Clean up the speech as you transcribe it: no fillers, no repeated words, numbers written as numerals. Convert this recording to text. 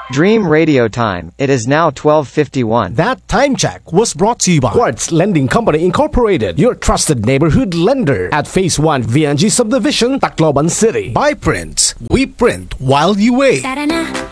Dream Radio Time. It is now 12:51. That time check was brought to you by Quartz Lending Company Incorporated, your trusted neighborhood lender at Phase 1 VNG Subdivision, Tacloban City. By Prince. We print while you wait.